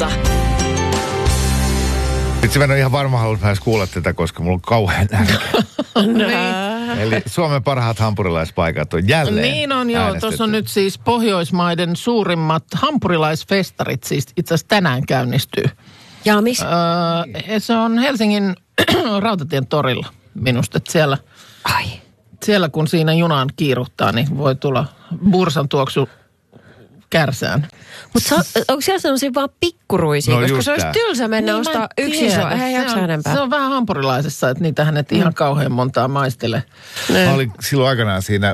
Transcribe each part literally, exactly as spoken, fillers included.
Radiossa. Itse mä en ole ihan varma halunnut myös kuulla tätä, koska mulla on kauhean nälkä. Eli Suomen parhaat hampurilaispaikat on jälleen Niin on joo. Tuossa on nyt siis Pohjoismaiden suurimmat hampurilaisfestarit, siis itse asiassa tänään käynnistyy. Ja missä? Öö, se on Helsingin Rautatien torilla minusta, että siellä, Ai. siellä kun siinä junaan kiiruhtaa, niin voi tulla bursan tuoksu kärsään. Mutta onko siellä sellaisia vaan pikkuruisia? No koska se olisi tää. tylsä mennä Niin, ostaa mä yksi iso. tiedän. Eihän jaksa se on, enempää. se on vähän hampurilaisessa, että niitähän et ihan kauhean montaa maistele. Mä olin silloin aikanaan siinä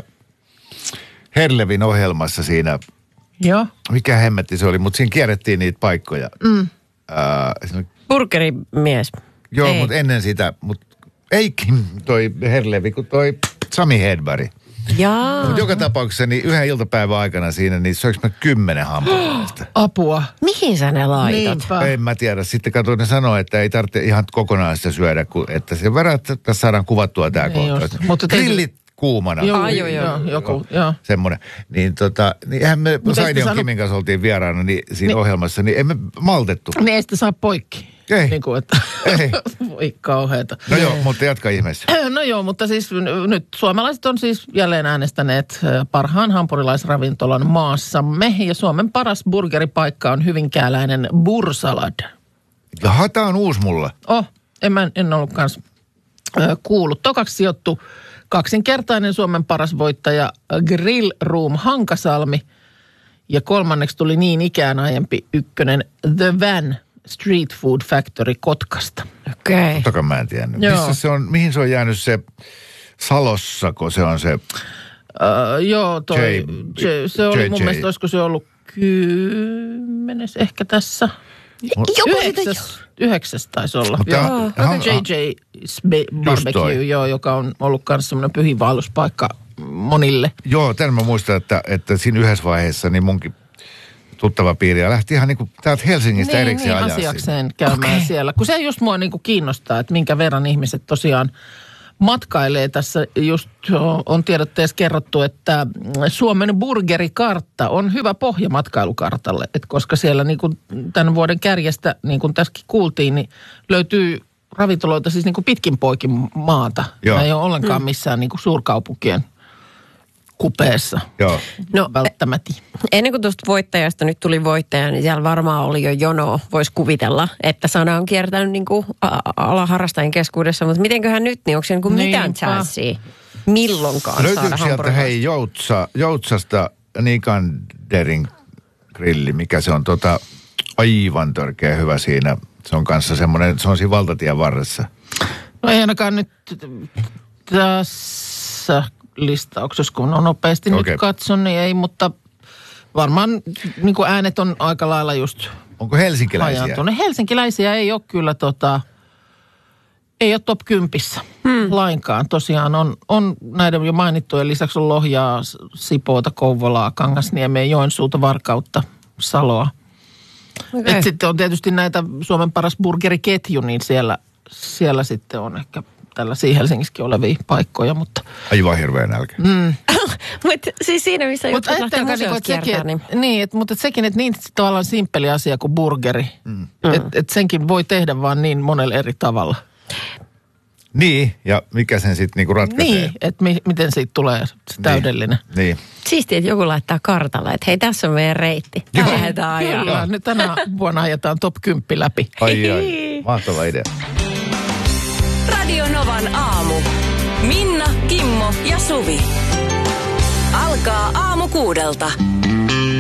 Herlevin ohjelmassa siinä, Joo. mikä hemmetti se oli, mutta siinä kierrettiin niitä paikkoja. Mm. Äh, Burgerimies. joo, Ei. mutta ennen sitä, mutta eikin toi Herlevi, kun toi Sami Hedberg. Jaa. Mutta joka tapauksessa niin yhden iltapäivän aikana siinä, niin söiks mä kymmenen hampurilaista. Apua. Mihin sä ne laitat? Niinpä. En mä tiedä. Sitten katsoin, ne sanoo, että ei tarvitse ihan kokonaan sitä syödä, kun, että sen verran, että tässä saadaan kuvattua tää Niin kohta. just. Mutta te- Grillit kuumana. Joo, Ai, joo, joo, joo, joo. joku, joo. Semmoinen. Niin tota, niin eihän me Mut Sainion ette sano- Kimin kanssa oltiin vieraana niin, siinä Niin. ohjelmassa, niin emme maltettu. Niin ei sitä saa poikki. Ei. Niin kuin, että Ei. voi kauheeta. No joo, mutta jatka ihmeessä. No joo, mutta siis n- nyt suomalaiset on siis jälleen äänestäneet ö, parhaan hampurilaisravintolan maassamme. Ja Suomen paras burgeripaikka on hyvinkääläinen Bursalad. Jaha, tää on uusi mulle. Oh, en mä en ollut kans ö, kuullut. Tokaksi sijoittu kaksinkertainen Suomen paras voittaja ö, Grill Room Hankasalmi. Ja kolmanneksi tuli niin ikään aiempi ykkönen The Van Street Food Factory Kotkasta. Okei. Okay. Toka mä en tiennyt. Joo. Missä se on, mihin se on jäänyt se Salossa, kun se on se... Öö, joo, toi, J- se, se oli J J. mun mielestä, olisiko se ollut kymmenes ehkä tässä. Jopa sitä Yhdeksäs, yhdeksäs taisi olla. Mutta Joo. han- J J's Barbecue, toi. joo, joka on ollut myös semmoinen pyhiinvaelluspaikka monille. Joo, tämän mä muistan, että, että siinä yhdessä vaiheessa niin munkin tuttava piiri ja lähti ihan niin kuin täältä Helsingistä Niin, erikseen niin ajaa asiakseen käymään Okei. siellä. Kun se just mua niin kuin kiinnostaa, että minkä verran ihmiset tosiaan matkailee. Tässä just on tiedotteessa kerrottu, että Suomen burgerikartta on hyvä pohja matkailukartalle. Et koska siellä niin kuin tämän vuoden kärjestä, niin kuin tässäkin kuultiin, niin löytyy ravintoloita siis niin kuin pitkin poikin maata. Joo. Ei ole ollenkaan missään niin kuin suurkaupunkien kupeessa. Joo. No, Välttämättä. ennen kuin tuosta voittajasta nyt tuli voittaja, niin siellä varmaan oli jo jono, voisi kuvitella, että sana on kiertänyt niin kuin a- alaharrastajien keskuudessa. Mutta mitenköhän nyt, niin onko se niin kuin mitään Niinpä. chanssia milloinkaan Löytyykö saada sieltä hampurilaista? hei Joutsa, Joutsasta Nikanderin grilli, mikä se on tota aivan törkeä hyvä siinä. Se on kanssa semmoinen, se on siinä valtatien varressa. No ei ainakaan nyt tässä listauksessa, kun on nopeasti Okei. nyt katson, niin ei, mutta varmaan niin kuin äänet on aika lailla just Onko helsinkiläisiä? hajaantunut. Helsinkiläisiä ei ole kyllä tota, ei ole top kympissä hmm. lainkaan. Tosiaan on, on näiden jo mainittujen lisäksi on Lohjaa, Sipoota, Kouvolaa, Kangasniemeä, Joensuuta, Varkautta, Saloa. Okei. Et sitten on tietysti näitä Suomen paras burgeriketju, niin siellä, siellä sitten on ehkä tällaisia Helsingissäkin olevia paikkoja, mutta... Aivan hirveä nälkä. Mm. Mutta siis siinä, missä Mutta jotkut lähtee ajattelkaa, museosta niinku, että kiertää, sekin, niin... niin, et, mutta et sekin, että niin tavallaan simppeli asia kuin burgeri. Mm. Että et senkin voi tehdä vaan niin monella eri tavalla. Niin, ja mikä sen sitten niinku ratkaisee? Niin, että mi, miten siitä tulee se täydellinen. Niin. niin. Siistiä, että joku laittaa kartalle, että hei, tässä on meidän reitti. Tää lähdetään ajaa. Kyllä, nyt tänä vuonna ajetaan top kymmenen läpi. Ai ai, mahtava idea. Radio Novan aamu. Minna, Kimmo ja Suvi. Alkaa aamu kuudelta.